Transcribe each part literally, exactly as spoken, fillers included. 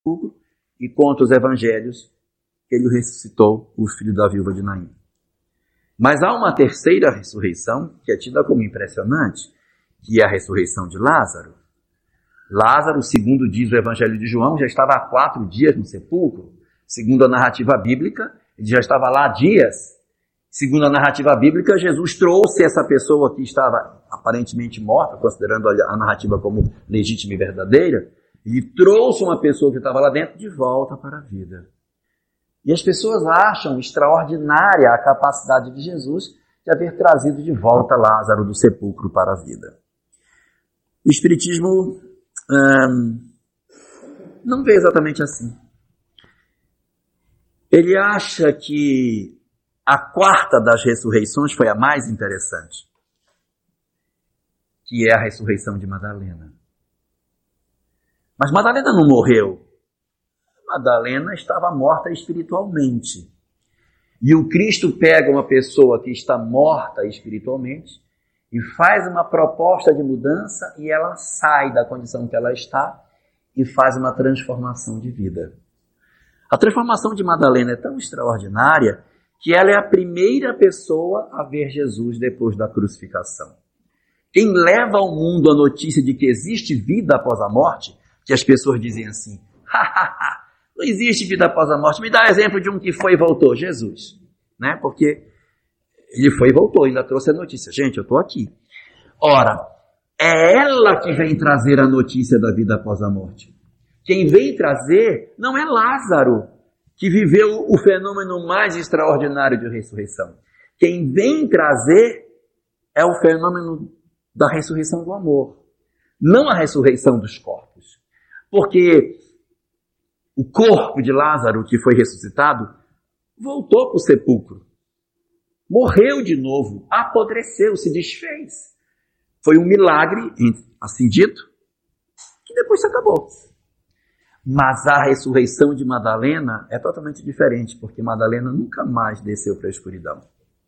sepulcro e conta os evangelhos que ele ressuscitou o filho da viúva de Naim. Mas há uma terceira ressurreição que é tida como impressionante, que é a ressurreição de Lázaro. Lázaro, segundo diz o Evangelho de João, já estava há quatro dias no sepulcro. Segundo a narrativa bíblica, ele já estava lá há dias. Segundo a narrativa bíblica, Jesus trouxe essa pessoa que estava aparentemente morta, considerando a narrativa como legítima e verdadeira, e trouxe uma pessoa que estava lá dentro de volta para a vida. E as pessoas acham extraordinária a capacidade de Jesus de haver trazido de volta Lázaro do sepulcro para a vida. O Espiritismo hum, não vê exatamente assim. Ele acha que a quarta das ressurreições foi a mais interessante, que é a ressurreição de Madalena. Mas Madalena não morreu. Madalena estava morta espiritualmente. E o Cristo pega uma pessoa que está morta espiritualmente e faz uma proposta de mudança e ela sai da condição que ela está e faz uma transformação de vida. A transformação de Madalena é tão extraordinária que ela é a primeira pessoa a ver Jesus depois da crucificação. Quem leva ao mundo a notícia de que existe vida após a morte, que as pessoas dizem assim, hahaha, não existe vida após a morte, me dá exemplo de um que foi e voltou, Jesus, né? Porque ele foi e voltou, ainda trouxe a notícia, gente, eu estou aqui. Ora, é ela que vem trazer a notícia da vida após a morte. Quem vem trazer não é Lázaro, que viveu o fenômeno mais extraordinário de ressurreição. Quem vem trazer é o fenômeno da ressurreição do amor, não a ressurreição dos corpos. Porque o corpo de Lázaro, que foi ressuscitado, voltou para o sepulcro. Morreu de novo, apodreceu, se desfez. Foi um milagre, assim dito, que depois se acabou. Mas a ressurreição de Madalena é totalmente diferente, porque Madalena nunca mais desceu para a escuridão.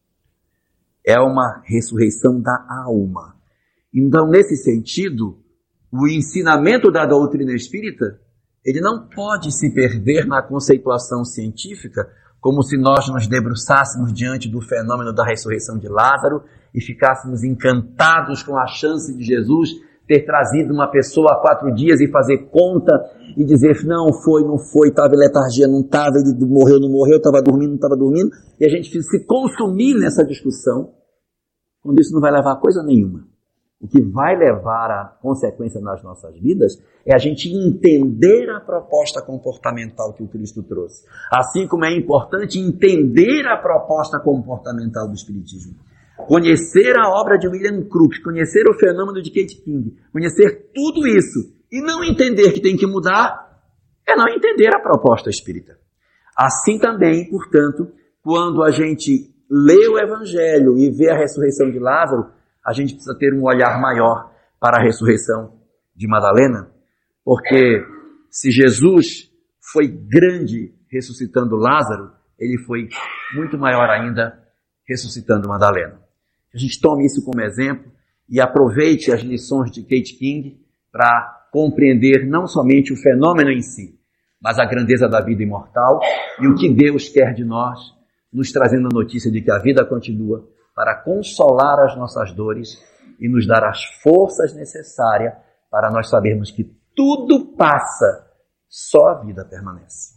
É uma ressurreição da alma. Então, nesse sentido, o ensinamento da doutrina espírita, ele não pode se perder na conceituação científica, como se nós nos debruçássemos diante do fenômeno da ressurreição de Lázaro e ficássemos encantados com a chance de Jesus ter trazido uma pessoa há quatro dias e fazer conta e dizer, não foi, não foi, estava em letargia, não estava, ele morreu, não morreu, estava dormindo, não estava dormindo, e a gente se consumir nessa discussão, quando isso não vai levar a coisa nenhuma. O que vai levar a consequência nas nossas vidas é a gente entender a proposta comportamental que o Cristo trouxe. Assim como é importante entender a proposta comportamental do Espiritismo. Conhecer a obra de William Crookes, conhecer o fenômeno de Kate King, conhecer tudo isso e não entender que tem que mudar, é não entender a proposta espírita. Assim também, portanto, quando a gente lê o Evangelho e vê a ressurreição de Lázaro, a gente precisa ter um olhar maior para a ressurreição de Madalena, porque se Jesus foi grande ressuscitando Lázaro, ele foi muito maior ainda ressuscitando Madalena. A gente tome isso como exemplo e aproveite as lições de Kate King para compreender não somente o fenômeno em si, mas a grandeza da vida imortal e o que Deus quer de nós, nos trazendo a notícia de que a vida continua para consolar as nossas dores e nos dar as forças necessárias para nós sabermos que tudo passa, só a vida permanece.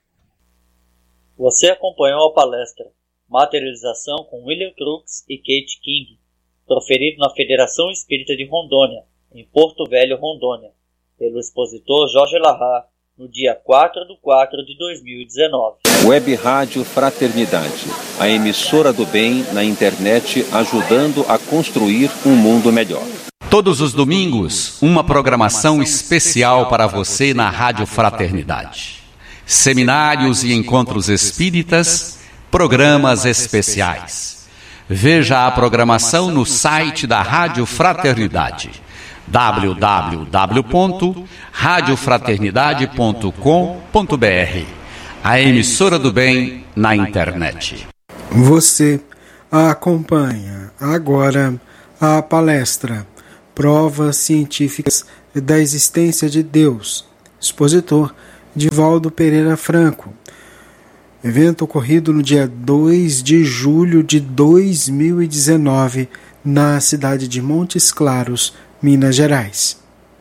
Você acompanhou a palestra Materialização com William Crookes e Kate King, proferido na Federação Espírita de Rondônia, em Porto Velho, Rondônia, pelo expositor Jorge Larrat, no dia quatro de quatro de dois mil e dezenove. Web Rádio Fraternidade, a emissora do bem na internet, ajudando a construir um mundo melhor. Todos os domingos, uma programação especial para você na Rádio Fraternidade. Seminários e encontros espíritas, programas especiais. Veja a programação no site da Rádio Fraternidade, w w w ponto rádio fraternidade ponto com ponto b r, a emissora do bem na internet. Você acompanha agora a palestra Provas Científicas da Existência de Deus. Expositor Divaldo Pereira Franco. Evento ocorrido no dia dois de julho de dois mil e dezenove, na cidade de Montes Claros, Minas Gerais.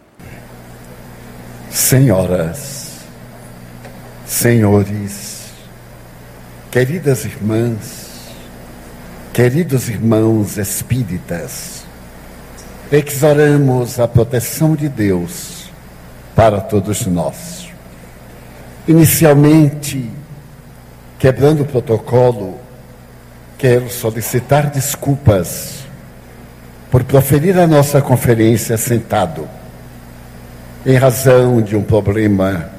Senhoras, senhores, queridas irmãs, queridos irmãos espíritas, exoramos a proteção de Deus para todos nós. Inicialmente, quebrando o protocolo, quero solicitar desculpas por proferir a nossa conferência sentado, em razão de um problema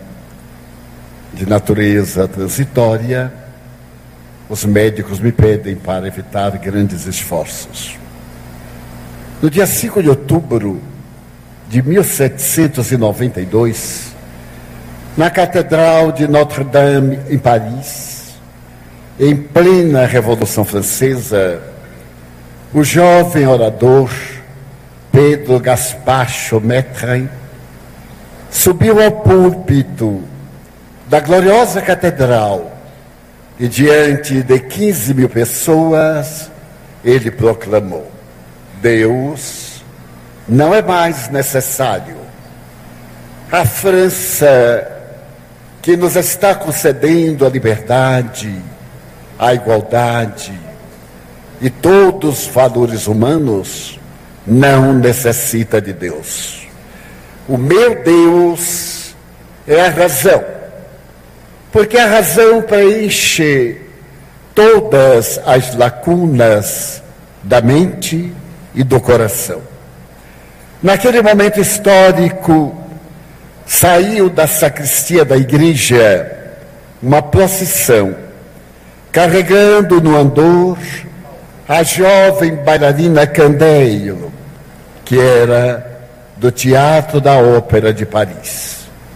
de natureza transitória. Os médicos me pedem para evitar grandes esforços. No dia cinco de outubro de mil setecentos e noventa e dois, na Catedral de Notre-Dame, em Paris, em plena Revolução Francesa, o jovem orador Pedro Gaspard Chaumette subiu ao púlpito da gloriosa catedral e, diante de quinze mil pessoas, ele proclamou: Deus não é mais necessário. A França, que nos está concedendo a liberdade, a igualdade e todos os valores humanos, não necessita de Deus. O meu Deus é a razão, porque a razão preenche todas as lacunas da mente e do coração. Naquele momento histórico, saiu da sacristia da igreja uma procissão, carregando no andor a jovem bailarina Candeio, que era do Teatro da Ópera de Paris.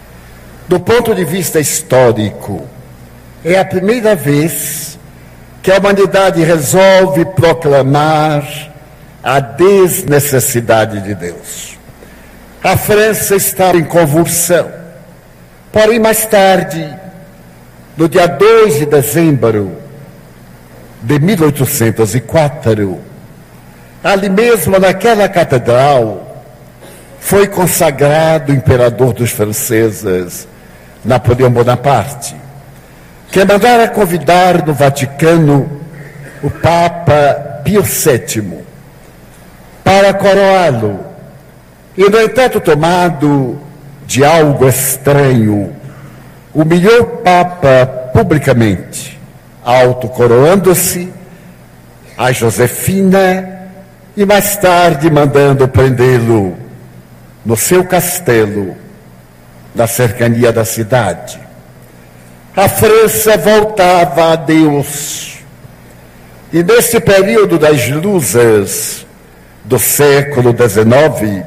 Do ponto de vista histórico, é a primeira vez que a humanidade resolve proclamar a desnecessidade de Deus. A França estava em convulsão, porém mais tarde, no dia dois de dezembro de mil oitocentos e quatro, ali mesmo naquela catedral, foi consagrado o imperador dos franceses, Napoleão Bonaparte, que mandara convidar no Vaticano o Papa Pio sétimo para coroá-lo. E, no entanto, tomado de algo estranho, humilhou o Papa publicamente, autocoroando-se a Josefina e mais tarde mandando prendê-lo no seu castelo, na cercania da cidade. A França voltava a Deus. E nesse período das luzes do século dezenove,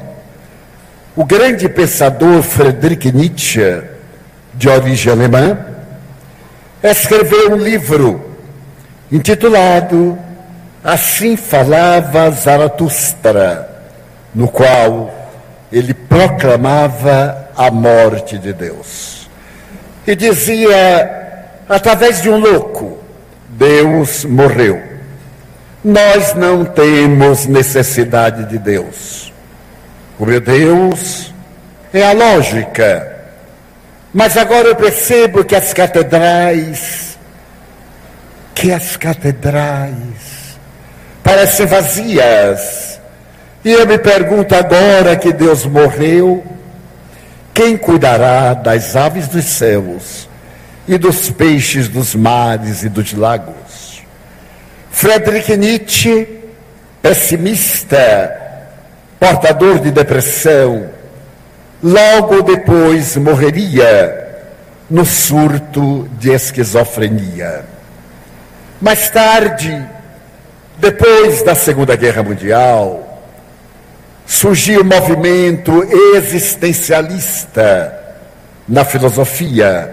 o grande pensador Friedrich Nietzsche, de origem alemã, escreveu um livro intitulado Assim Falava Zaratustra, no qual ele proclamava a morte de Deus. E dizia, através de um louco, Deus morreu. Nós não temos necessidade de Deus. O meu Deus é a lógica. Mas agora eu percebo que as catedrais, que as catedrais parecem vazias. E eu me pergunto agora que Deus morreu, quem cuidará das aves dos céus e dos peixes dos mares e dos lagos? Friedrich Nietzsche, pessimista, portador de depressão, logo depois morreria no surto de esquizofrenia. Mais tarde, depois da Segunda Guerra Mundial, surgiu o movimento existencialista na filosofia,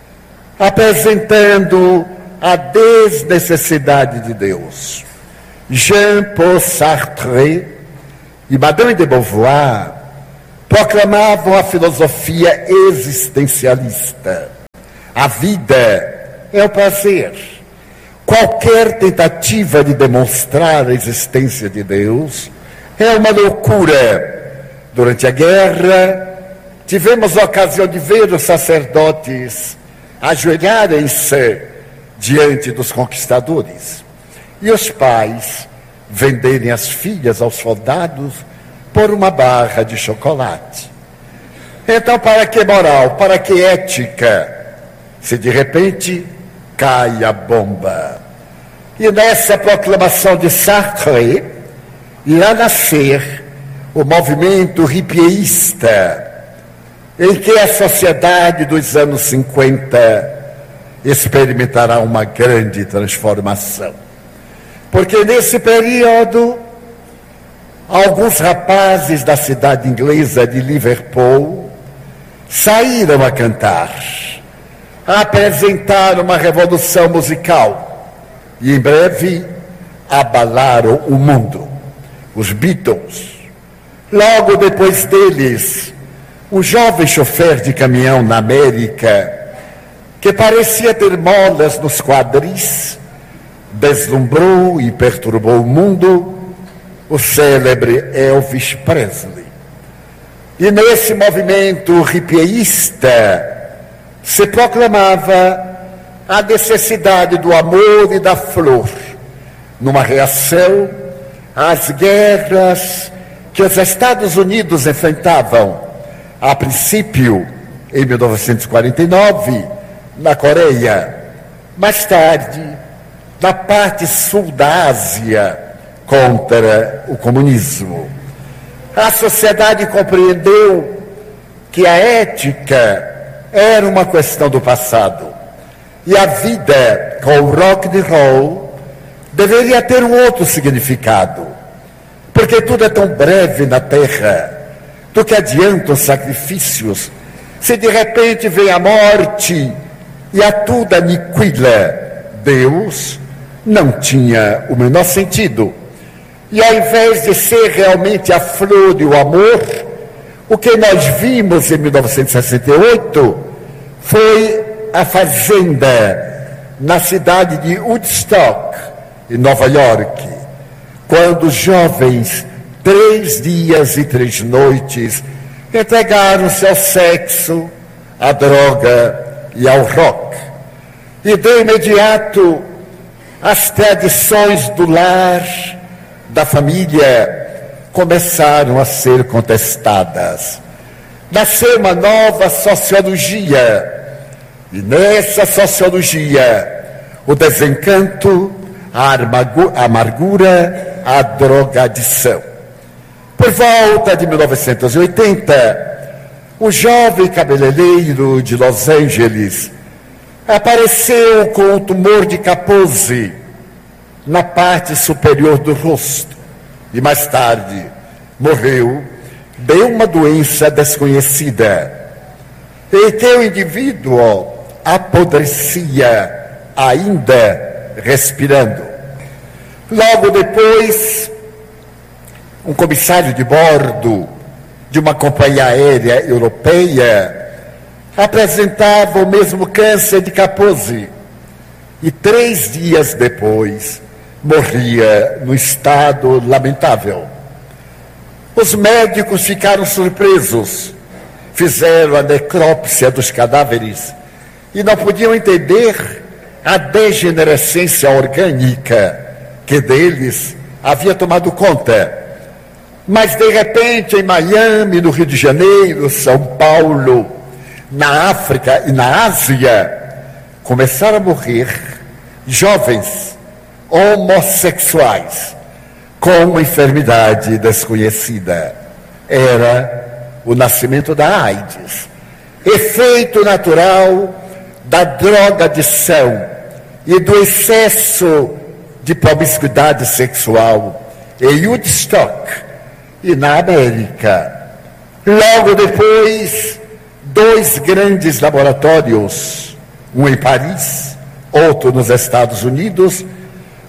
apresentando a desnecessidade de Deus. Jean-Paul Sartre e Madame de Beauvoir proclamavam a filosofia existencialista. A vida é o prazer. Qualquer tentativa de demonstrar a existência de Deus é uma loucura. Durante a guerra, tivemos a ocasião de ver os sacerdotes ajoelharem-se diante dos conquistadores e os pais venderem as filhas aos soldados por uma barra de chocolate. Então, para que moral, para que ética, se de repente cai a bomba? E nessa proclamação de Sartre, irá nascer o movimento hippieísta, em que a sociedade dos anos cinquenta experimentará uma grande transformação. Porque nesse período, alguns rapazes da cidade inglesa de Liverpool saíram a cantar, a apresentar uma revolução musical e em breve abalaram o mundo. Os Beatles. Logo depois deles, um jovem chofer de caminhão na América, que parecia ter molas nos quadris, deslumbrou e perturbou o mundo, o célebre Elvis Presley. E nesse movimento hippieísta se proclamava a necessidade do amor e da flor, numa reação às guerras que os Estados Unidos enfrentavam, a princípio, em mil novecentos e quarenta e nove, na Coreia, mais tarde, na parte sul da Ásia, contra o comunismo. A sociedade compreendeu que a ética era uma questão do passado e a vida com o rock and roll deveria ter um outro significado, porque tudo é tão breve na Terra. Do que adiantam sacrifícios se de repente vem a morte e a tudo aniquila? Deus não tinha o menor sentido. E ao invés de ser realmente a flor e o amor, o que nós vimos em mil novecentos e sessenta e oito foi a fazenda na cidade de Woodstock, em Nova York, quando os jovens, três dias e três noites, entregaram-se ao sexo, à droga e ao rock. E de imediato, as tradições do lar, da família, começaram a ser contestadas. Nasceu uma nova sociologia, e nessa sociologia, o desencanto, a amargura, a drogadição. Por volta de mil novecentos e oitenta, o jovem cabeleireiro de Los Angeles apareceu com um tumor de Kaposi na parte superior do rosto e mais tarde morreu de uma doença desconhecida, em que o indivíduo apodrecia ainda respirando. Logo depois, um comissário de bordo de uma companhia aérea europeia apresentava o mesmo câncer de Kaposi e três dias depois morria no estado lamentável. Os médicos ficaram surpresos, fizeram a necrópsia dos cadáveres e não podiam entender a degenerescência orgânica que deles havia tomado conta. Mas, de repente, em Miami, no Rio de Janeiro, São Paulo, na África e na Ásia, começaram a morrer jovens homossexuais com uma enfermidade desconhecida. Era o nascimento da AIDS, efeito natural da drogadição e do excesso de promiscuidade sexual em Woodstock e na América. Logo depois, dois grandes laboratórios, um em Paris, outro nos Estados Unidos,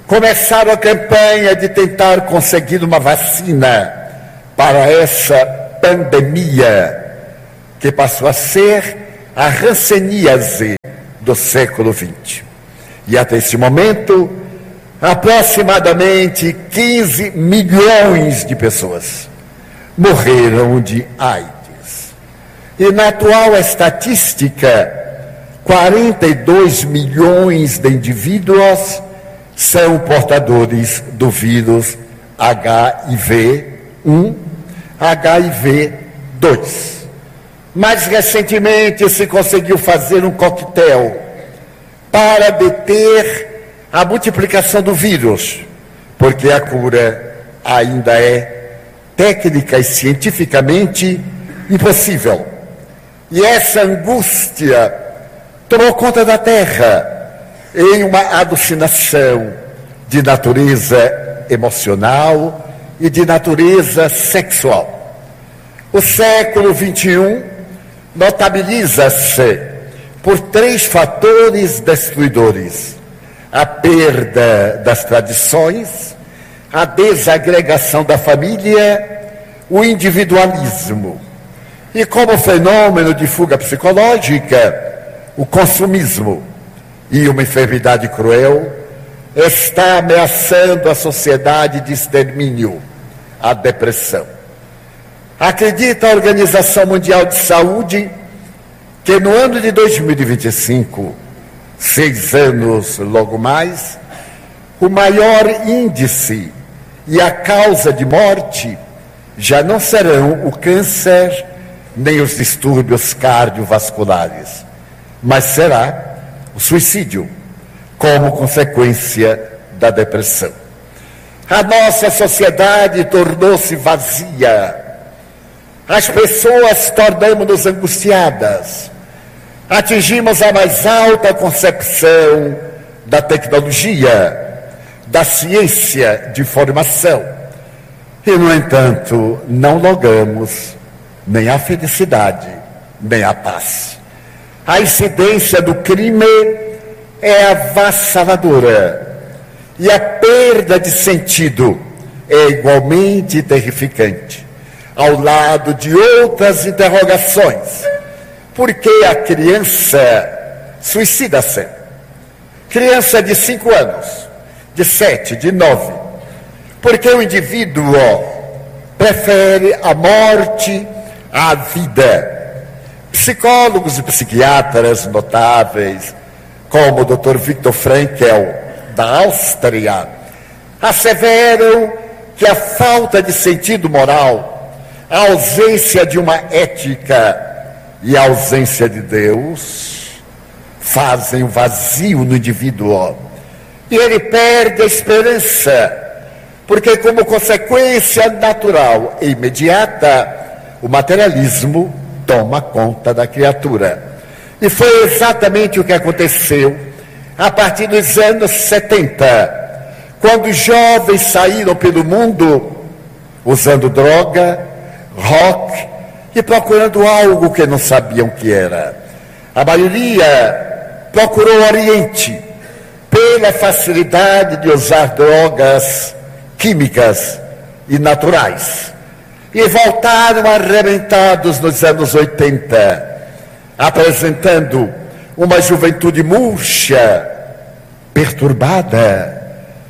começaram a campanha de tentar conseguir uma vacina para essa pandemia, que passou a ser a hanseníase do século vinte. E até esse momento, aproximadamente quinze milhões de pessoas morreram de AIDS. E na atual estatística, quarenta e dois milhões de indivíduos são portadores do vírus H I V um, H I V dois. Mais recentemente se conseguiu fazer um coquetel para deter a multiplicação do vírus, porque a cura ainda é técnica e cientificamente impossível. E essa angústia tomou conta da Terra em uma alucinação de natureza emocional e de natureza sexual. O século vinte e um notabiliza-se por três fatores destruidores: a perda das tradições, a desagregação da família, o individualismo. E como fenômeno de fuga psicológica, o consumismo. E uma enfermidade cruel está ameaçando a sociedade de extermínio, a depressão. Acredita a Organização Mundial de Saúde que no ano de dois mil e vinte e cinco, seis anos logo mais, o maior índice e a causa de morte já não serão o câncer nem os distúrbios cardiovasculares, mas será o suicídio, como consequência da depressão. A nossa sociedade tornou-se vazia. As pessoas tornamos-nos angustiadas. Atingimos a mais alta concepção da tecnologia, da ciência de informação. E, no entanto, não logramos nem a felicidade, nem a paz. A incidência do crime é avassaladora e a perda de sentido é igualmente terrificante, ao lado de outras interrogações. Por que a criança suicida-se? Criança de cinco anos, de sete, de nove. Porque o indivíduo prefere a morte à vida. Psicólogos e psiquiatras notáveis, como o doutor Viktor Frankl, da Áustria, asseveram que a falta de sentido moral, a ausência de uma ética e a ausência de Deus fazem um vazio no indivíduo. E ele perde a esperança, porque como consequência natural e imediata, o materialismo toma conta da criatura. E foi exatamente o que aconteceu a partir dos anos setenta, quando jovens saíram pelo mundo usando droga, rock e procurando algo que não sabiam que era. A maioria procurou o Oriente pela facilidade de usar drogas químicas e naturais. E voltaram arrebentados nos anos oitenta, apresentando uma juventude murcha, perturbada,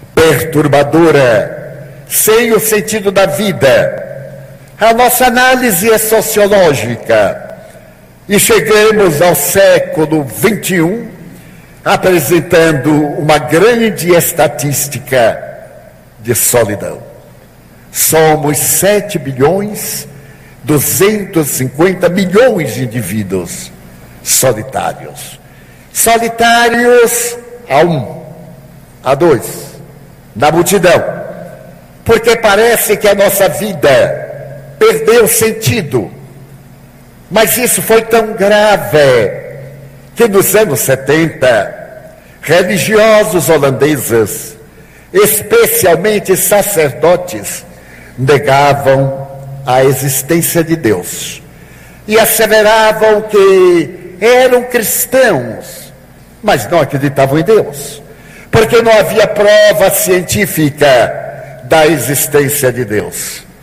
perturbadora, sem o sentido da vida. A nossa análise é sociológica e chegamos ao século vinte e um apresentando uma grande estatística de solidão. Somos sete bilhões, duzentos e cinquenta milhões de indivíduos solitários. Solitários a um, a dois, na multidão. Porque parece que a nossa vida perdeu sentido. Mas isso foi tão grave que nos anos setenta, religiosos holandeses, especialmente sacerdotes, negavam a existência de Deus e asseveravam que eram cristãos, mas não acreditavam em Deus, porque não havia prova científica da existência de Deus.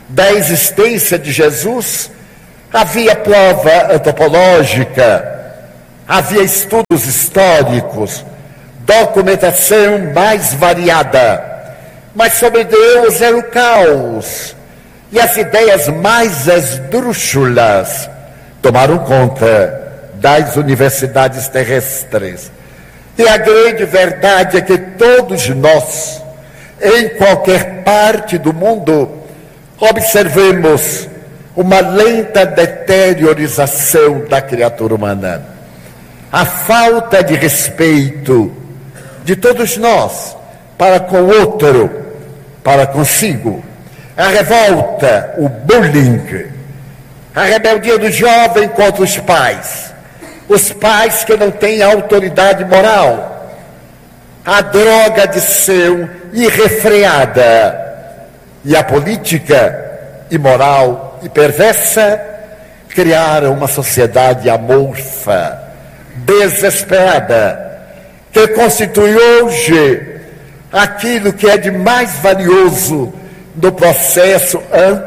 da existência de Jesus, havia prova antropológica, havia estudos históricos, documentação mais variada, mas sobre Deus era o caos, e as ideias mais esdrúxulas tomaram conta das universidades terrestres. E a grande verdade é que todos nós, em qualquer parte do mundo, observemos uma lenta deteriorização da criatura humana. A falta de respeito de todos nós para com o outro, para consigo. A revolta, o bullying, a rebeldia do jovem contra os pais. Os pais que não têm autoridade moral. A drogadição irrefreada. E a política imoral e perversa criaram uma sociedade amorfa, desesperada, que constitui hoje aquilo que é de mais valioso no processo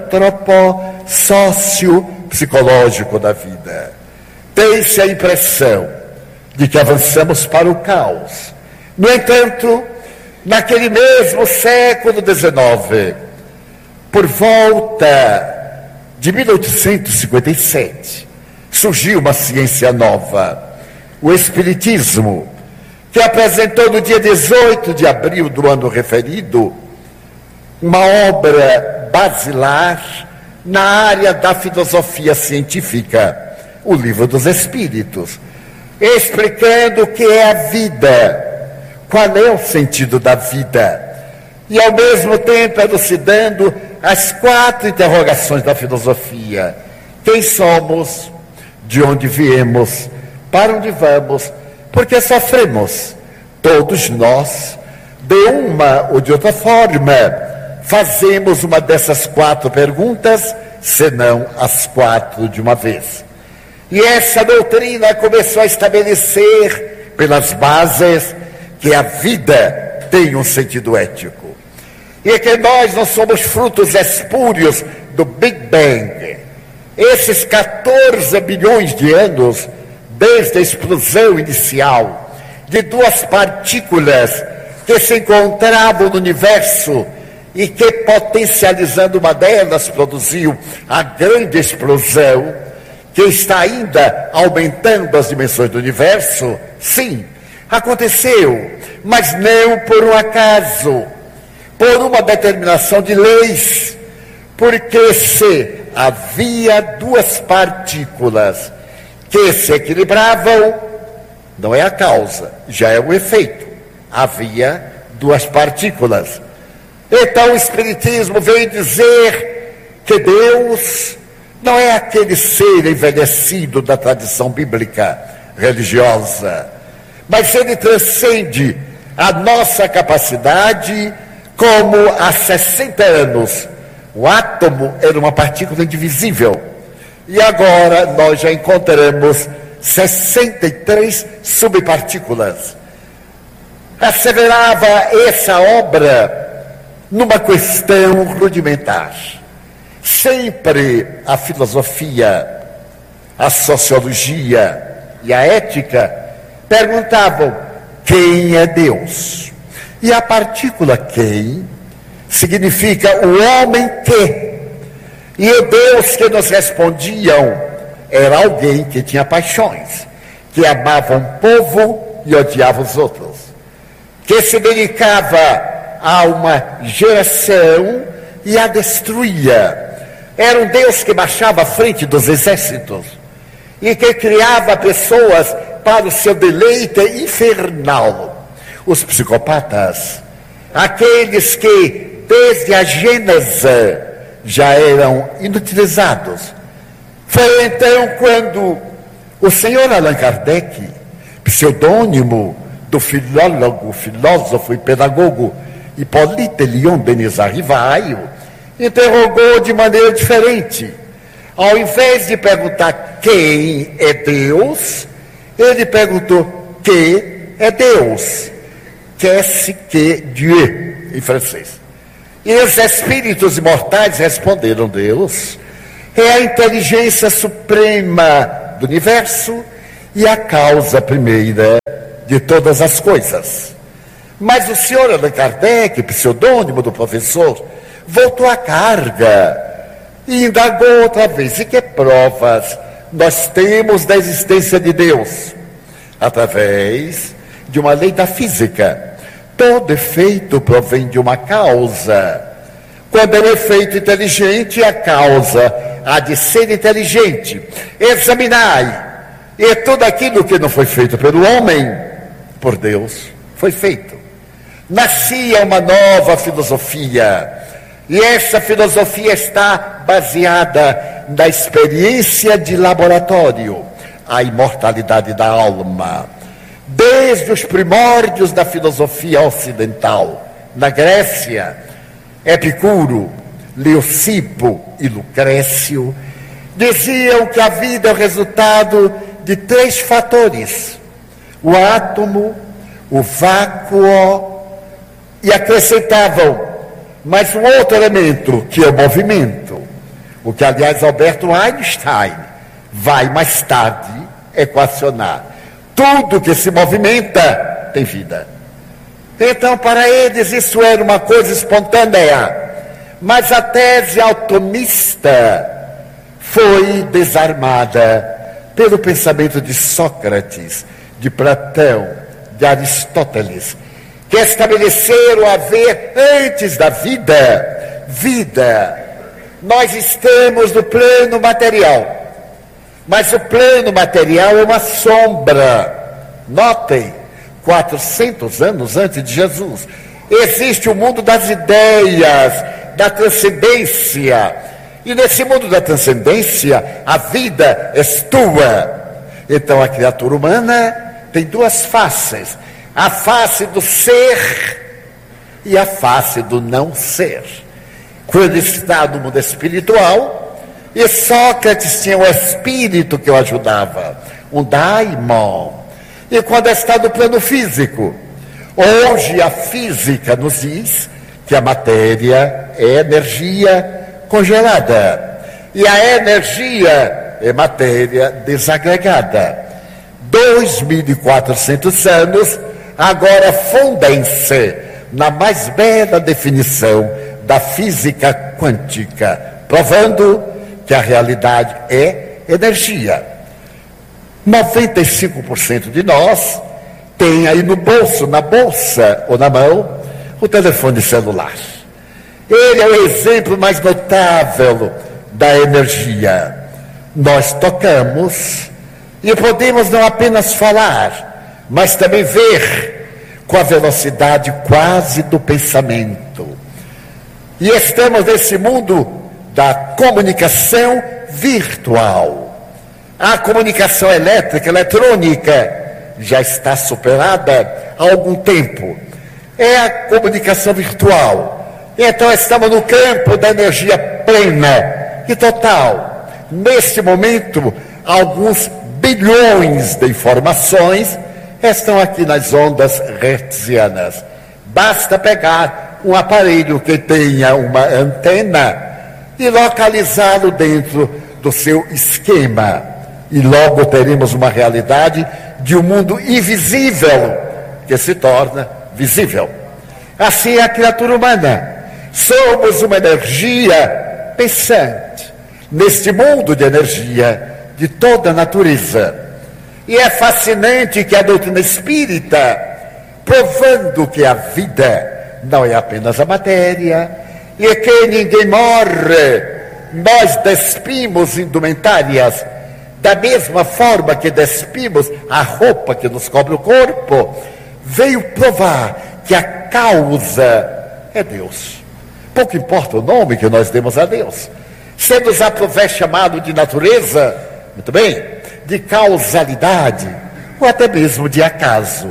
antropo-socio-psicológico da vida. Tem-se a impressão de que avançamos para o caos. No entanto, naquele mesmo século dezenove, por volta de mil oitocentos e cinquenta e sete, surgiu uma ciência nova, o Espiritismo, que apresentou no dia dezoito de abril do ano referido uma obra basilar na área da filosofia científica, o Livro dos Espíritos, explicando o que é a vida, qual é o sentido da vida, e ao mesmo tempo elucidando as quatro interrogações da filosofia: quem somos, de onde viemos, para onde vamos, por que sofremos? Todos nós, de uma ou de outra forma, fazemos uma dessas quatro perguntas, senão as quatro de uma vez. E essa doutrina começou a estabelecer, pelas bases, que a vida tem um sentido ético. E que nós não somos frutos espúrios do Big Bang. Esses quatorze bilhões de anos, desde a explosão inicial de duas partículas que se encontravam no universo e que, potencializando uma delas, produziu a grande explosão, que está ainda aumentando as dimensões do universo. Sim, aconteceu, mas não por um acaso, por uma determinação de leis, porque se havia duas partículas que se equilibravam, não é a causa, já é o efeito. Havia duas partículas. Então o Espiritismo veio dizer que Deus não é aquele ser envelhecido da tradição bíblica religiosa, mas ele transcende a nossa capacidade, como há sessenta anos o átomo era uma partícula indivisível, e agora nós já encontramos sessenta e três subpartículas. Asseverava essa obra numa questão rudimentar. Sempre a filosofia, a sociologia e a ética perguntavam: quem é Deus? E a partícula quem significa o homem que. E o Deus que nos respondiam era alguém que tinha paixões, que amava um povo e odiava os outros, que se dedicava a uma geração e a destruía. Era um Deus que marchava à frente dos exércitos e que criava pessoas para o seu deleite infernal. Os psicopatas, aqueles que desde a Gênese já eram inutilizados. Foi então quando o senhor Allan Kardec, pseudônimo do filólogo, filósofo e pedagogo Hippolyte Léon Denis Rivaio, interrogou de maneira diferente. Ao invés de perguntar quem é Deus, ele perguntou que é Deus. Qu'est-ce que Dieu, em francês. E os espíritos imortais responderam: Deus é a inteligência suprema do universo e a causa primeira de todas as coisas. Mas o senhor Allan Kardec, pseudônimo do professor, voltou à carga e indagou outra vez: e que provas nós temos da existência de Deus? Através de uma lei da física. Todo efeito provém de uma causa. Quando é um efeito inteligente, a causa há de ser inteligente. Examinai, e tudo aquilo que não foi feito pelo homem, por Deus, foi feito. Nascia uma nova filosofia, e essa filosofia está baseada na experiência de laboratório, a imortalidade da alma. Desde os primórdios da filosofia ocidental, na Grécia, Epicuro, Leucipo e Lucrécio diziam que a vida é o resultado de três fatores: o átomo, o vácuo, e acrescentavam mais um outro elemento, que é o movimento, o que, aliás, Alberto Einstein vai mais tarde equacionar. Tudo que se movimenta tem vida. Então, para eles, isso era uma coisa espontânea. Mas a tese atomista foi desarmada pelo pensamento de Sócrates, de Platão, de Aristóteles, que estabeleceram haver antes da vida, vida. Nós estamos no plano material. Mas o plano material é uma sombra. Notem, quatrocentos anos antes de Jesus, existe o mundo das ideias, da transcendência. E nesse mundo da transcendência, a vida é tua. Então a criatura humana tem duas faces: a face do ser e a face do não ser. Quando está no mundo espiritual, e Sócrates tinha um espírito que o ajudava, um daimon. E quando está no plano físico, hoje a física nos diz que a matéria é energia congelada, e a energia é matéria desagregada. dois mil e quatrocentos anos agora fundem-se na mais bela definição da física quântica, provando que a realidade é energia. noventa e cinco por cento de nós tem aí no bolso, na bolsa ou na mão, o telefone celular. Ele é o exemplo mais notável da energia. Nós tocamos e podemos não apenas falar, mas também ver com a velocidade quase do pensamento. E estamos nesse mundo da comunicação virtual. A comunicação elétrica, eletrônica, já está superada há algum tempo. É a comunicação virtual. Então estamos no campo da energia plena e total. Neste momento, alguns bilhões de informações estão aqui nas ondas hertzianas. Basta pegar um aparelho que tenha uma antena e localizá-lo dentro do seu esquema. E logo teremos uma realidade de um mundo invisível que se torna visível. Assim é a criatura humana. Somos uma energia pensante neste mundo de energia de toda a natureza. E é fascinante que a doutrina espírita, provando que a vida não é apenas a matéria, e que ninguém morre, nós despimos indumentárias, da mesma forma que despimos a roupa que nos cobre o corpo, veio provar que a causa é Deus. Pouco importa o nome que nós demos a Deus. Se nos aprouver chamado de natureza, muito bem, de causalidade, ou até mesmo de acaso.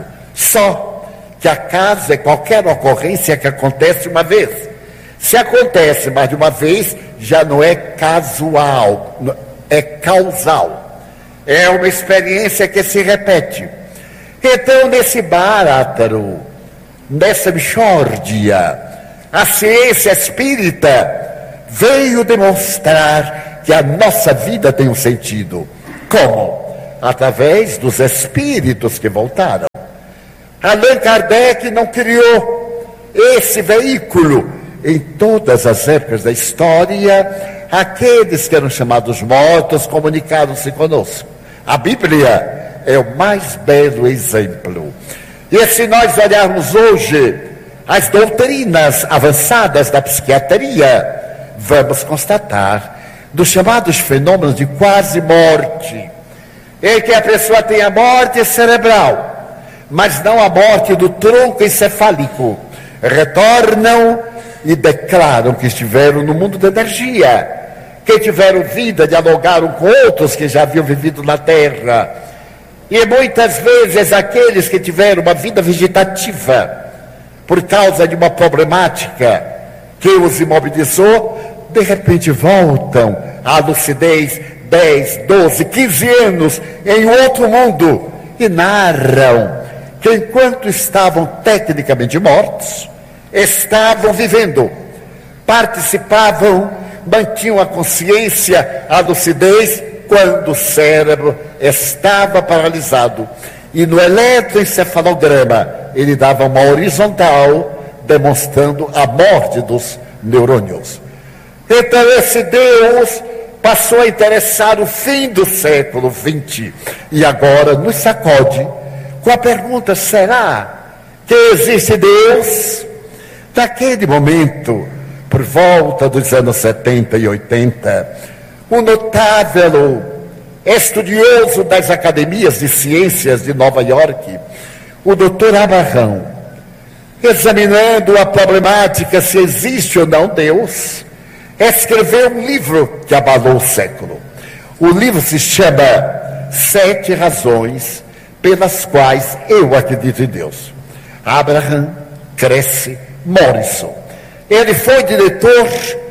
Só que acaso é qualquer ocorrência que acontece uma vez. Se acontece mais de uma vez, já não é casual, é causal. É uma experiência que se repete. Então, nesse bártaro, nessa mixórdia, A ciência espírita veio demonstrar que a nossa vida tem um sentido. Como? Através dos espíritos que voltaram. Allan Kardec não criou esse veículo. Em todas as épocas da história, aqueles que eram chamados mortos comunicaram-se conosco. A Bíblia é o mais belo exemplo. E se nós olharmos hoje as doutrinas avançadas da psiquiatria, vamos constatar dos chamados fenômenos de quase morte, em que a pessoa tem a morte cerebral, mas não a morte do tronco encefálico. Retornam e declaram que estiveram no mundo da energia, que tiveram vida, dialogaram com outros que já haviam vivido na Terra. E muitas vezes aqueles que tiveram uma vida vegetativa, por causa de uma problemática que os imobilizou, de repente voltam à lucidez, dez, doze, quinze anos em outro mundo, e narram que enquanto estavam tecnicamente mortos, estavam vivendo, participavam, mantinham a consciência, a lucidez, quando o cérebro estava paralisado. E no eletroencefalograma ele dava uma horizontal, demonstrando a morte dos neurônios. Então esse Deus passou a interessar o fim do século vinte e agora nos sacode com a pergunta: será que existe Deus? Naquele momento, por volta dos anos setenta e oitenta, um notável estudioso das academias de ciências de Nova York, o doutor Abraham, examinando a problemática se existe ou não Deus, escreveu um livro que abalou o século. O livro se chama Sete Razões pelas Quais Eu Acredito em Deus. Abraham Cresse Morrison. Ele foi diretor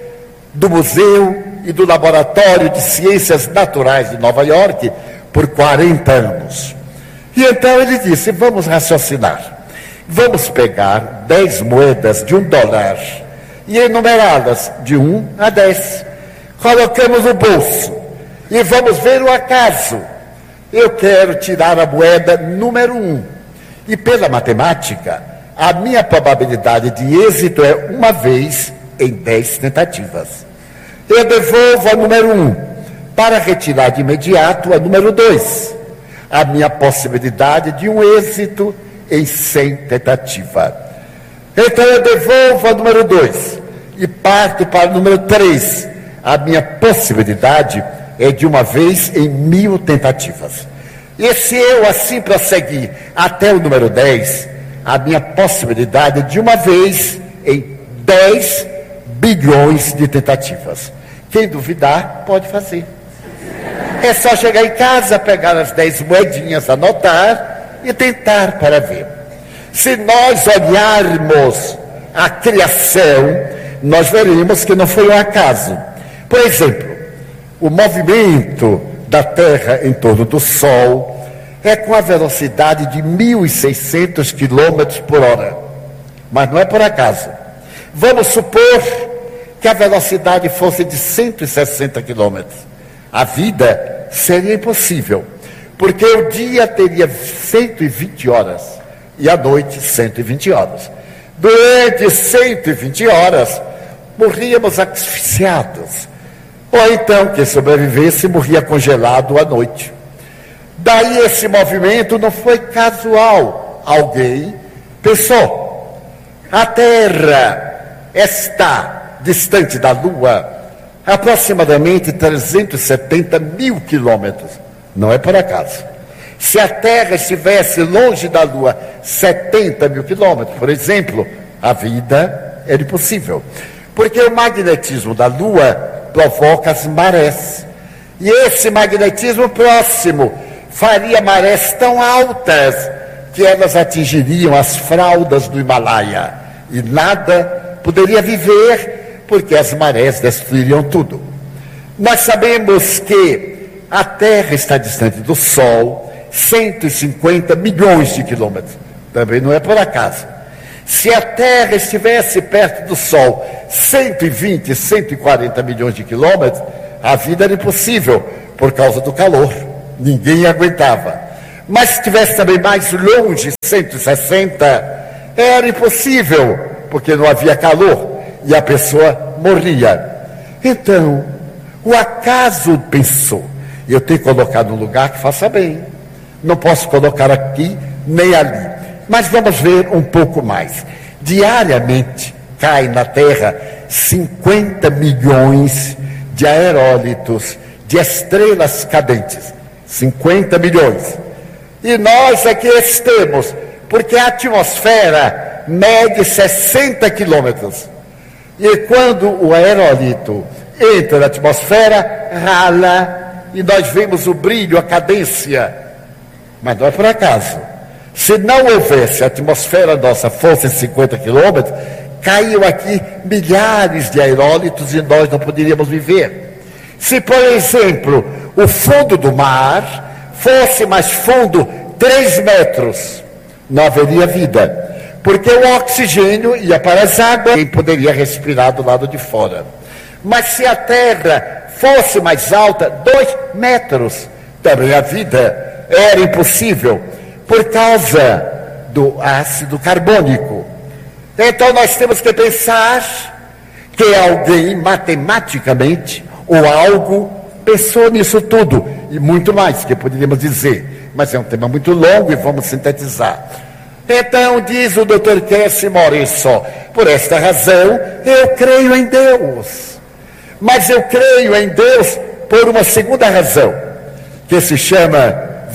do Museu e do Laboratório de Ciências Naturais de Nova York por quarenta anos. E então ele disse: vamos raciocinar. Vamos pegar dez moedas de um dólar e enumerá-las de um a dez. Colocamos no bolso e vamos ver o acaso. Eu quero tirar a moeda número um. E pela matemática, a minha probabilidade de êxito é uma vez em dez tentativas. Eu devolvo a número um para retirar de imediato a número dois. A minha possibilidade de um êxito em cem tentativas. Então eu devolvo a número dois e parto para o número três. A minha possibilidade é de uma vez em mil tentativas. E se eu assim prosseguir até o número dez, a minha possibilidade é de uma vez em dez bilhões de tentativas. Quem duvidar, pode fazer. É só chegar em casa, pegar as dez moedinhas, anotar e tentar para ver. Se nós olharmos a criação, nós veremos que não foi um acaso. Por exemplo, o movimento da Terra em torno do Sol é com a velocidade de mil e seiscentos quilômetros por hora. Mas não é por acaso. Vamos supor que a velocidade fosse de cento e sessenta quilômetros. A vida seria impossível, porque o dia teria cento e vinte horas e a noite cento e vinte horas. Durante cento e vinte horas, morríamos asfixiados. Ou então, quem sobrevivesse, morria congelado à noite. Daí esse movimento não foi casual. Alguém pensou: a Terra está distante da Lua aproximadamente trezentos e setenta mil quilômetros. Não é por acaso. Se a Terra estivesse longe da Lua setenta mil quilômetros, por exemplo, a vida era impossível. Porque o magnetismo da Lua provoca as marés. E esse magnetismo próximo faria marés tão altas que elas atingiriam as fraldas do Himalaia. E nada poderia viver, porque as marés destruiriam tudo. Nós sabemos que a Terra está distante do Sol cento e cinquenta milhões de quilômetros. Também não é por acaso. Se a Terra estivesse perto do Sol, cento e vinte, cento e quarenta milhões de quilômetros, a vida era impossível por causa do calor. Ninguém aguentava. Mas se estivesse também mais longe, cento e sessenta, era impossível, porque não havia calor e a pessoa morria. Então, o acaso pensou, eu tenho que colocar num lugar que faça bem. Não posso colocar aqui nem ali. Mas vamos ver um pouco mais. Diariamente cai na Terra cinquenta milhões de aerólitos, de estrelas cadentes. cinquenta milhões. E nós aqui estamos, porque a atmosfera mede sessenta quilômetros. E quando o aerólito entra na atmosfera, rala, e nós vemos o brilho, a cadência. Mas não é por acaso. Se não houvesse a atmosfera nossa fosse cinquenta quilômetros, caíam aqui milhares de aerólitos e nós não poderíamos viver. Se, por exemplo, o fundo do mar fosse mais fundo três metros, não haveria vida. Porque o oxigênio ia para as águas e poderia respirar do lado de fora. Mas se a Terra fosse mais alta, dois metros, também a vida era impossível. Por causa do ácido carbônico. Então nós temos que pensar que alguém matematicamente ou algo pensou nisso tudo e muito mais que poderíamos dizer, mas é um tema muito longo e vamos sintetizar. Então diz o doutor Cassie Morrison, por esta razão eu creio em Deus, mas eu creio em Deus por uma segunda razão, que se chama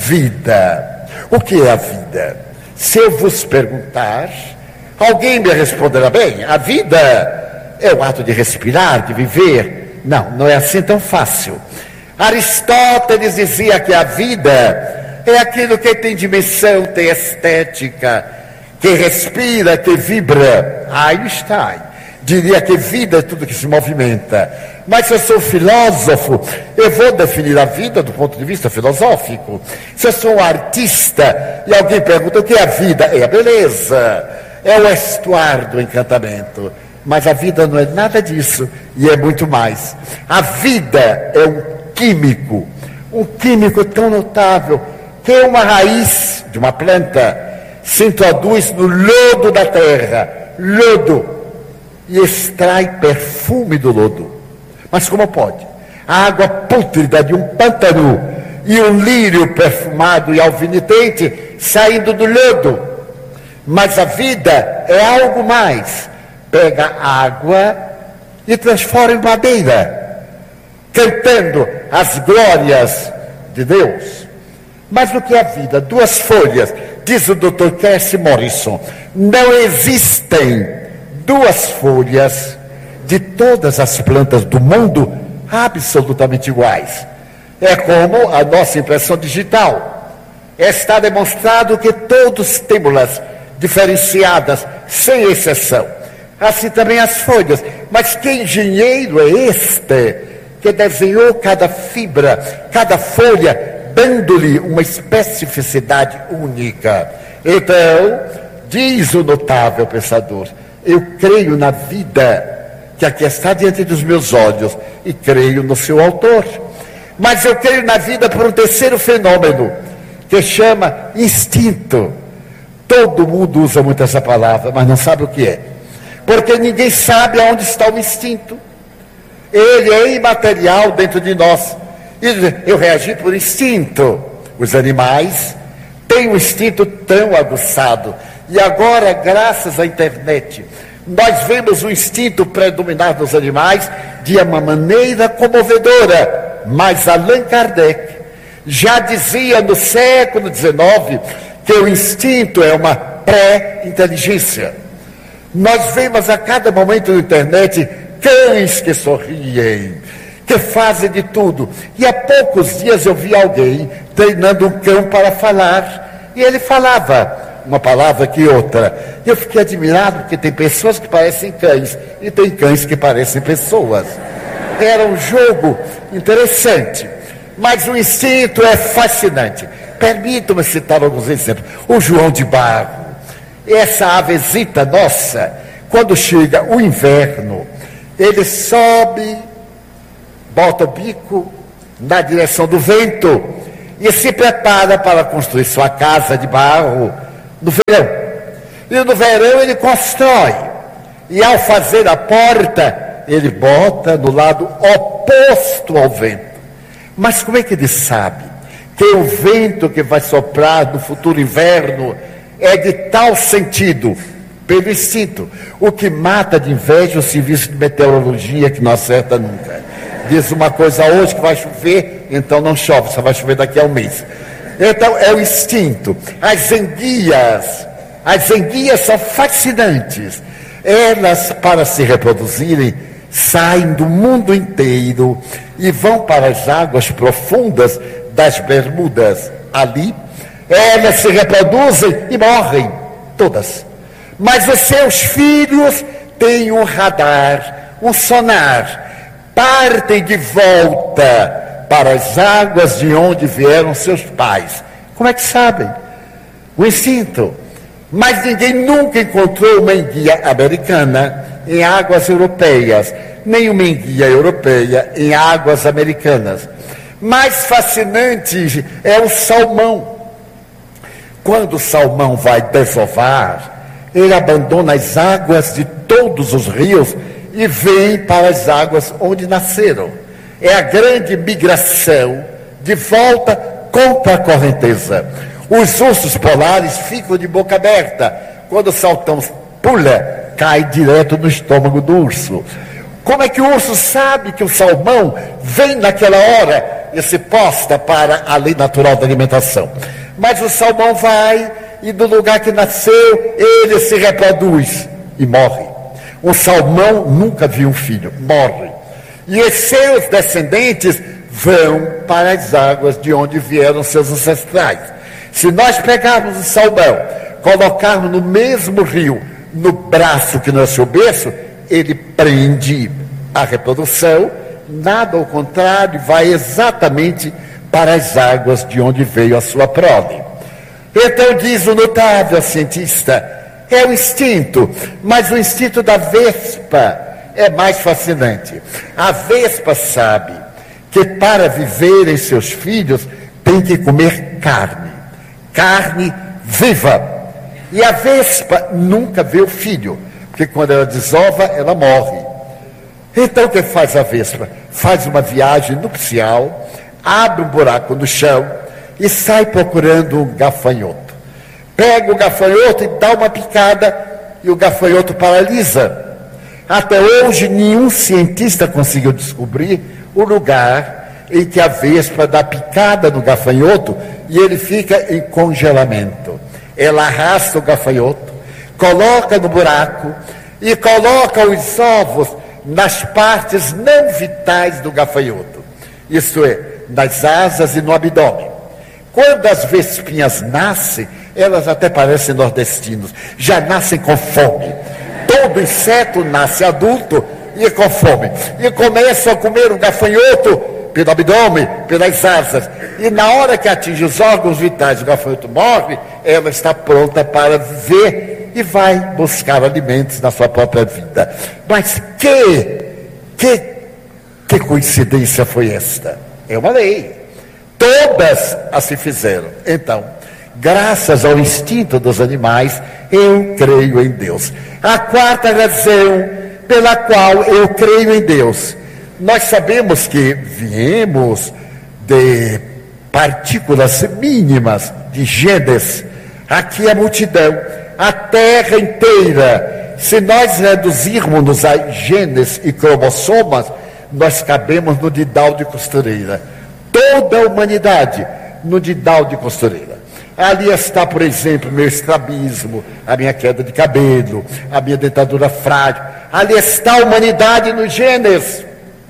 vida. O que é a vida? Se eu vos perguntar, alguém me responderá bem, a vida é o ato de respirar, de viver. Não, não é assim tão fácil. Aristóteles dizia que a vida é aquilo que tem dimensão, tem estética, que respira, que vibra. Einstein diria que vida é tudo que se movimenta. Mas se eu sou filósofo, eu vou definir a vida do ponto de vista filosófico. Se eu sou um artista e alguém pergunta o que é a vida, é a beleza, é o estuário do encantamento. Mas a vida não é nada disso e é muito mais. A vida é um químico, um químico tão notável que uma raiz de uma planta se introduz no lodo da terra, lodo, e extrai perfume do lodo. Mas como pode? A água pútrida de um pântano e um lírio perfumado e alvinitente saindo do lodo. Mas a vida é algo mais. Pega água e transforma em madeira, cantando as glórias de Deus. Mas o que é a vida? Duas folhas, diz o doutor Cassie Morrison. Não existem duas folhas de todas as plantas do mundo absolutamente iguais. É como a nossa impressão digital. Está demonstrado que todos temos-las diferenciadas, sem exceção. Assim também as folhas. Mas que engenheiro é este que desenhou cada fibra, cada folha, dando-lhe uma especificidade única? Então, diz o notável pensador, eu creio na vida que aqui está diante dos meus olhos e creio no seu autor. Mas eu creio na vida por um terceiro fenômeno, que chama instinto. Todo mundo usa muito essa palavra, mas não sabe o que é. Porque ninguém sabe aonde está o instinto. Ele é imaterial dentro de nós. Eu reagi por instinto. Os animais têm um instinto tão aguçado. E agora, graças à internet, nós vemos o instinto predominar nos animais de uma maneira comovedora. Mas Allan Kardec já dizia no século dezenove que o instinto é uma pré-inteligência. Nós vemos a cada momento na internet cães que sorriem, que fazem de tudo. E há poucos dias eu vi alguém treinando um cão para falar. E ele falava uma palavra que outra. Eu fiquei admirado porque tem pessoas que parecem cães e tem cães que parecem pessoas. Era um jogo interessante. Mas o instinto é fascinante. Permitam-me citar alguns exemplos. O João de Barro. Essa avesita nossa, quando chega o inverno, ele sobe, bota o bico na direção do vento e se prepara para construir sua casa de barro no verão. E no verão ele constrói, e ao fazer a porta, ele bota no lado oposto ao vento. Mas como é que ele sabe que o vento que vai soprar no futuro inverno é de tal sentido? Pelo instinto. O que mata de inveja é o serviço de meteorologia, que não acerta nunca. Diz uma coisa hoje que vai chover, então não chove, só vai chover daqui a um mês. Então é o instinto. As enguias, as enguias são fascinantes. Elas, para se reproduzirem, saem do mundo inteiro e vão para as águas profundas das Bermudas. Ali, elas se reproduzem e morrem, todas. Mas os seus filhos têm um radar, um sonar, partem de volta para as águas de onde vieram seus pais. Como é que sabem? O instinto. Mas ninguém nunca encontrou uma enguia americana em águas europeias, nem uma enguia europeia em águas americanas. Mais fascinante é o salmão. Quando o salmão vai desovar, ele abandona as águas de todos os rios e vem para as águas onde nasceram. É a grande migração de volta contra a correnteza. Os ursos polares ficam de boca aberta. Quando o saltão pula, cai direto no estômago do urso. Como é que o urso sabe que o salmão vem naquela hora e se posta para a lei natural da alimentação? Mas o salmão vai e do lugar que nasceu, ele se reproduz e morre. O salmão nunca viu um filho, morre. E os seus descendentes vão para as águas de onde vieram seus ancestrais. Se nós pegarmos o salmão, colocarmos no mesmo rio, no braço que não é seu berço, ele prende a reprodução, nada ao contrário, vai exatamente para as águas de onde veio a sua prole. Então diz o notável cientista, é o instinto, mas o instinto da vespa é mais fascinante. A vespa sabe que para viverem seus filhos tem que comer carne, carne viva. E a vespa nunca vê o filho, porque quando ela desova, ela morre. Então o que faz a vespa? Faz uma viagem nupcial, abre um buraco no chão e sai procurando um gafanhoto. Pega o gafanhoto e dá uma picada e o gafanhoto paralisa. Até hoje nenhum cientista conseguiu descobrir o lugar em que a vespa dá picada no gafanhoto e ele fica em congelamento. Ela arrasta o gafanhoto, coloca no buraco e coloca os ovos nas partes não vitais do gafanhoto, isto é, nas asas e no abdômen. Quando as vespinhas nascem, elas até parecem nordestinos, já nascem com fome. Todo inseto nasce adulto e com fome, e começam a comer o gafanhoto pelo abdômen, pelas asas, e na hora que atinge os órgãos vitais, o gafanhoto morre, ela está pronta para viver e vai buscar alimentos na sua própria vida. Mas que, que, que coincidência foi esta? É uma lei. Todas assim fizeram. Então, graças ao instinto dos animais, eu creio em Deus. A quarta razão pela qual eu creio em Deus, nós sabemos que viemos de partículas mínimas, de genes. Aqui a multidão, a terra inteira. Se nós reduzirmos a genes e cromossomas, nós cabemos no didal de costureira. Toda a humanidade no didal de costureira. Ali está, por exemplo, meu estrabismo, a minha queda de cabelo, a minha dentadura frágil. Ali está a humanidade nos genes.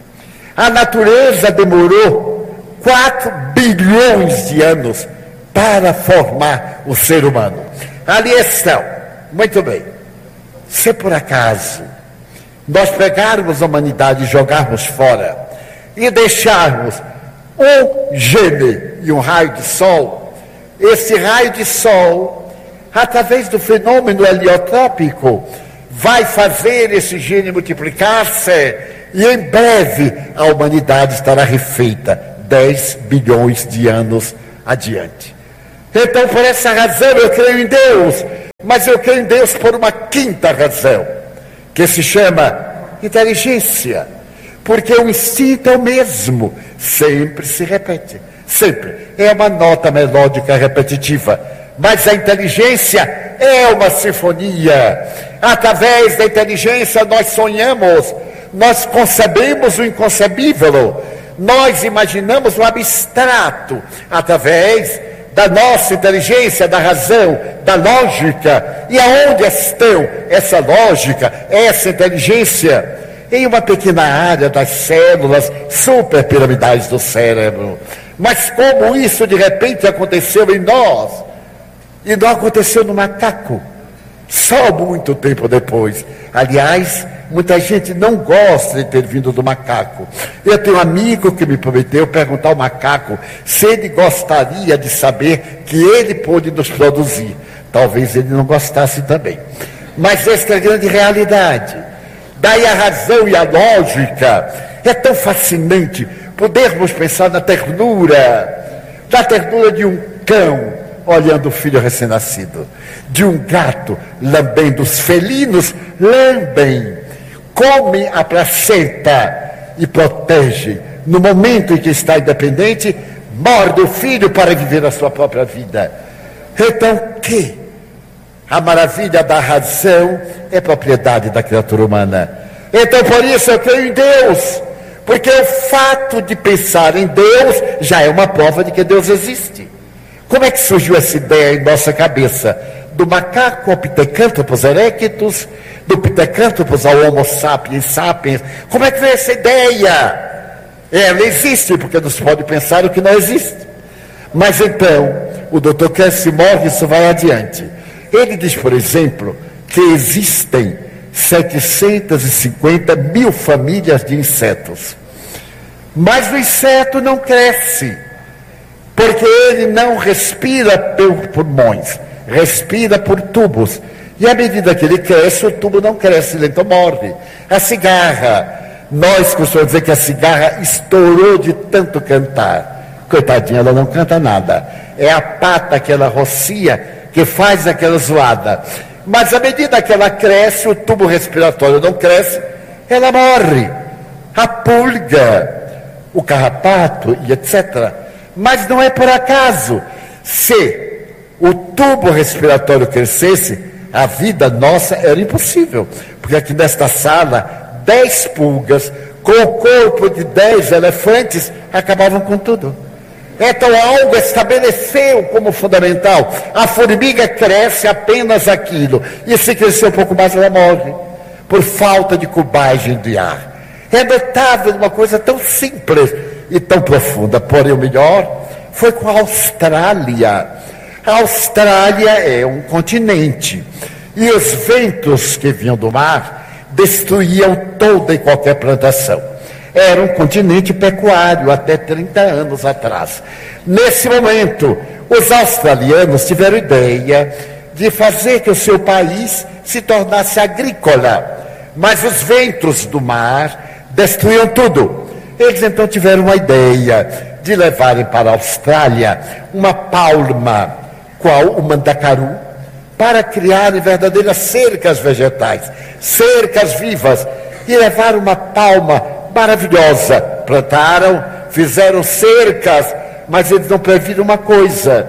A natureza demorou quatro bilhões de anos para formar o ser humano. Ali estão. Muito bem. Se por acaso nós pegarmos a humanidade e jogarmos fora e deixarmos um gene e um raio de sol, esse raio de sol através do fenômeno heliotrópico, vai fazer esse gene multiplicar-se e em breve a humanidade estará refeita dez bilhões de anos adiante. Então, por essa razão, eu creio em Deus, mas eu creio em Deus por uma quinta razão, que se chama inteligência, porque o instinto é o mesmo, sempre se repete, sempre. É uma nota melódica repetitiva, mas a inteligência é uma sinfonia. Através da inteligência nós sonhamos, nós concebemos o inconcebível, nós imaginamos o abstrato, através da nossa inteligência, da razão, da lógica. E aonde estão essa lógica, essa inteligência? Em uma pequena área das células superpiramidais do cérebro. Mas como isso de repente aconteceu em nós, e não aconteceu no macaco, só muito tempo depois. Aliás, muita gente não gosta de ter vindo do macaco. Eu tenho um amigo que me prometeu perguntar ao macaco se ele gostaria de saber que ele pôde nos produzir. Talvez ele não gostasse também. Mas esta é a grande realidade. Daí a razão e a lógica. É tão fascinante podermos pensar na ternura, na ternura de um cão olhando o filho recém-nascido, de um gato lambendo, os felinos lambem, come a placenta e protege. No momento em que está independente, morde o filho para viver a sua própria vida. Então, que a maravilha da razão é propriedade da criatura humana. Então, por isso eu creio em Deus, porque o fato de pensar em Deus já é uma prova de que Deus existe. Como é que surgiu essa ideia em nossa cabeça? Do macaco ao Pithecanthropus erectus, do Pithecanthropus ao Homo sapiens sapiens. Como é que veio essa ideia? Ela existe, porque não se pode pensar o que não existe. Mas então, o doutor Casey Morrison vai adiante. Ele diz, por exemplo, que existem setecentas e cinquenta mil famílias de insetos. Mas o inseto não cresce, porque ele não respira por pulmões, respira por tubos. E à medida que ele cresce, o tubo não cresce, ele então morre. A cigarra, nós costumamos dizer que a cigarra estourou de tanto cantar. Coitadinha, ela não canta nada. É a pata que ela rocia que faz aquela zoada. Mas à medida que ela cresce, o tubo respiratório não cresce, ela morre. A pulga, o carrapato e etcétera. Mas não é por acaso. Se o tubo respiratório crescesse, a vida nossa era impossível. Porque aqui nesta sala, dez pulgas com o corpo de dez elefantes acabavam com tudo. Então algo estabeleceu como fundamental. A formiga cresce apenas aquilo. E se crescer um pouco mais, ela morre. Por falta de cubagem de ar. É notável uma coisa tão simples e tão profunda. Porém, o melhor foi com a Austrália. A Austrália é um continente. E os ventos que vinham do mar destruíam toda e qualquer plantação. Era um continente pecuário até trinta anos atrás. Nesse momento, os australianos tiveram ideia de fazer que o seu país se tornasse agrícola. Mas os ventos do mar destruíam tudo. Eles então tiveram uma ideia de levarem para a Austrália uma palma, qual o mandacaru, para criarem verdadeiras cercas vegetais, cercas vivas, e levar uma palma maravilhosa. Plantaram, fizeram cercas, mas eles não previram uma coisa: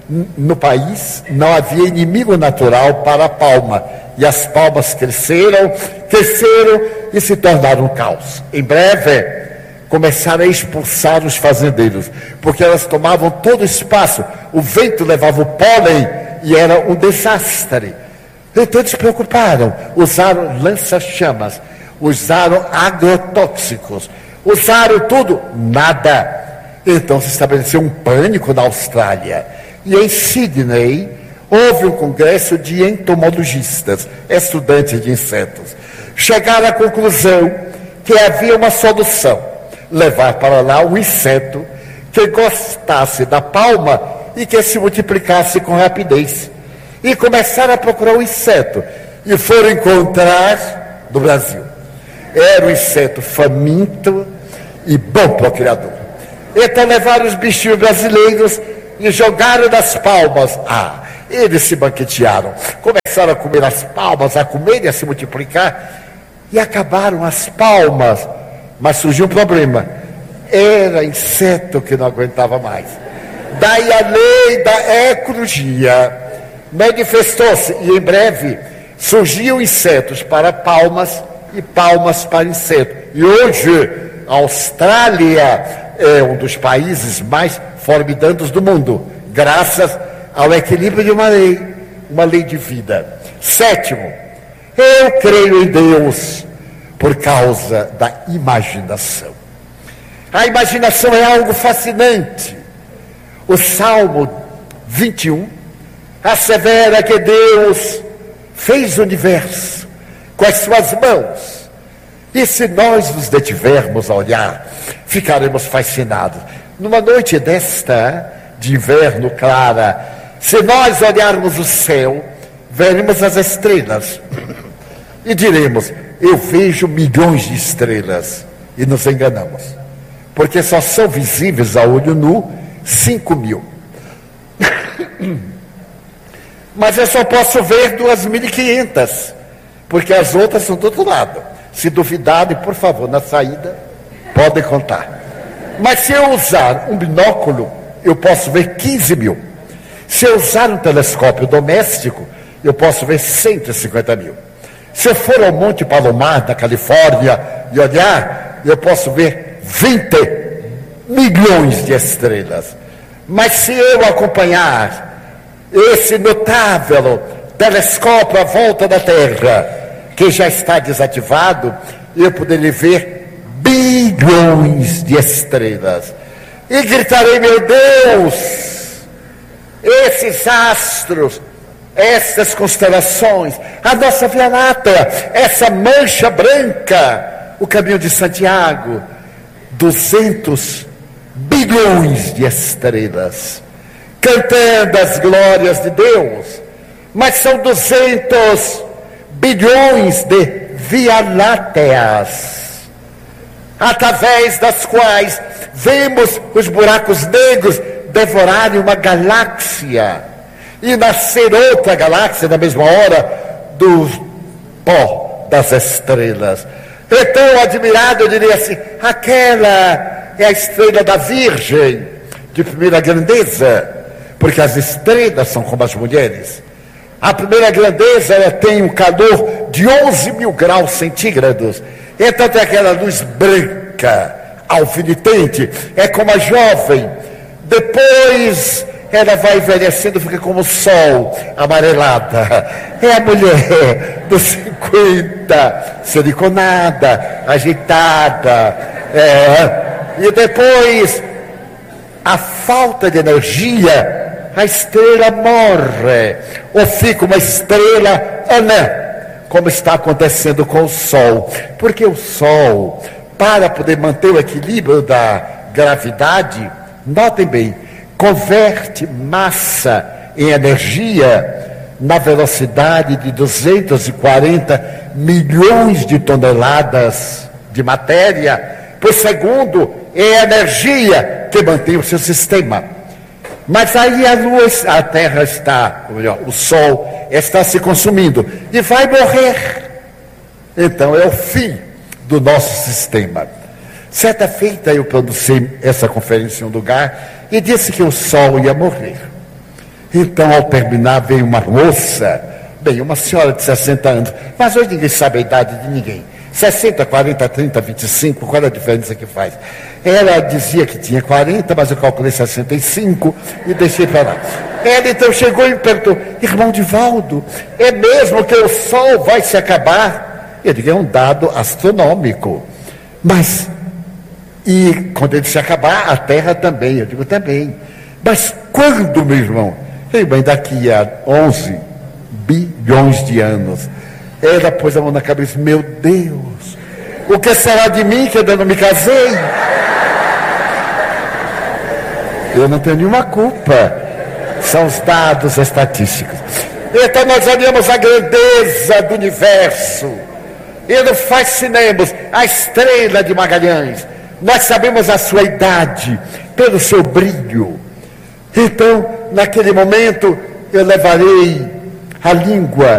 no país não havia inimigo natural para a palma, e as palmas cresceram, cresceram e se tornaram um caos. Em breve começaram a expulsar os fazendeiros, porque elas tomavam todo o espaço, o vento levava o pólen e era um desastre. Então eles se preocuparam, usaram lança-chamas, usaram agrotóxicos, usaram tudo, nada. Então se estabeleceu um pânico na Austrália. E em Sydney houve um congresso de entomologistas, estudantes de insetos. Chegaram à conclusão que havia uma solução: levar para lá um inseto que gostasse da palma e que se multiplicasse com rapidez. E começaram a procurar o inseto. E foram encontrar no Brasil. Era um inseto faminto e bom procriador. Então levaram os bichinhos brasileiros e jogaram nas palmas. Ah, eles se banquetearam. Começaram a comer as palmas, a comer e a se multiplicar. E acabaram as palmas. Mas surgiu um problema. Era inseto que não aguentava mais. Daí a lei da ecologia manifestou-se. E em breve surgiam insetos para palmas e palmas para inseto. E hoje a Austrália é um dos países mais formidantes do mundo, graças ao equilíbrio de uma lei, uma lei de vida. Sétimo, eu creio em Deus por causa da imaginação. A imaginação é algo fascinante. O Salmo vinte e um assevera que Deus fez o universo com as suas mãos. E se nós nos detivermos a olhar, ficaremos fascinados. Numa noite desta, de inverno clara, se nós olharmos o céu, veremos as estrelas. E diremos, eu vejo milhões de estrelas. E nos enganamos. Porque só são visíveis a olho nu cinco mil. Mas eu só posso ver duas mil e quinhentas. Porque as outras são do outro lado. Se duvidarem, por favor, na saída, podem contar. Mas se eu usar um binóculo, eu posso ver quinze mil. Se eu usar um telescópio doméstico, eu posso ver cento e cinquenta mil. Se eu for ao Monte Palomar, na Califórnia, e olhar, eu posso ver vinte milhões de estrelas. Mas se eu acompanhar esse notável telescópio à volta da Terra, que já está desativado, eu poderei ver bilhões de estrelas. E gritarei, meu Deus, esses astros, essas constelações, a nossa Via Láctea, essa mancha branca, o caminho de Santiago, duzentos bilhões de estrelas, cantando as glórias de Deus. Mas são duzentos bilhões de Via Lácteas, através das quais vemos os buracos negros devorarem uma galáxia e nascer outra galáxia na mesma hora do pó das estrelas. Então, admirado, eu diria assim, aquela é a estrela da Virgem, de primeira grandeza, porque as estrelas são como as mulheres. A primeira grandeza, ela tem um calor de onze mil graus centígrados. Então tem aquela luz branca, alfinetante, é como a jovem. Depois ela vai envelhecendo, fica como o sol, amarelada. É a mulher dos cinquenta, siliconada, agitada. É. E depois, a falta de energia, a estrela morre, ou fica uma estrela anã, como está acontecendo com o Sol. Porque o Sol, para poder manter o equilíbrio da gravidade, notem bem, converte massa em energia na velocidade de duzentos e quarenta milhões de toneladas de matéria por segundo. É a energia que mantém o seu sistema. Mas aí a lua, a terra está, ou melhor, o sol está se consumindo e vai morrer. Então é o fim do nosso sistema. Certa feita eu pronunciei essa conferência em um lugar e disse que o sol ia morrer. Então, ao terminar, veio uma moça, bem, uma senhora de sessenta anos, mas hoje ninguém sabe a idade de ninguém. sessenta, quarenta, trinta, vinte e cinco, qual é a diferença que faz? Ela dizia que tinha quarenta, mas eu calculei sessenta e cinco e deixei para lá. Ela então chegou e me perguntou, irmão Divaldo, é mesmo que o sol vai se acabar? Eu digo, é um dado astronômico. Mas, e quando ele se acabar, a Terra também. Eu digo, também. Mas quando, meu irmão? Eu, bem, daqui a onze bilhões de anos. Ela pôs a mão na cabeça, meu Deus, o que será de mim que eu ainda não me casei? Eu não tenho nenhuma culpa, são os dados estatísticos. Então nós olhamos a grandeza do universo e nos fascinamos a estrela de Magalhães. Nós sabemos a sua idade pelo seu brilho. Então, naquele momento, eu levarei a língua